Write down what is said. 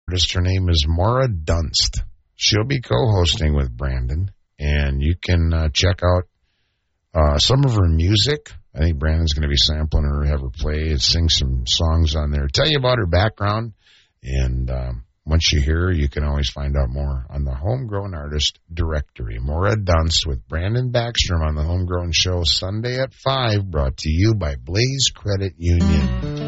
artist. Her name is Maura Dunst. She'll be co-hosting with Brandon, and you can check out some of her music. I think Brandon's going to be sampling her, have her play and sing some songs on there. Tell you about her background, and once you hear her, you can always find out more on the Homegrown Artist Directory. Maura Dunst with Brandon Backstrom on the Homegrown Show Sunday at 5, brought to you by Blaze Credit Union.